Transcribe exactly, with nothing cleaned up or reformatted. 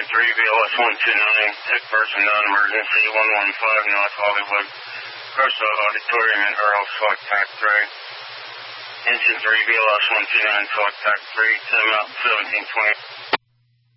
three, B L S one two nine, sick person, non-emergency, one one five, North Hollywood. Crystal Auditorium in Earl, select T A C three. Engine three, B L S one two nine, select T A C three, time out seventeen twenty.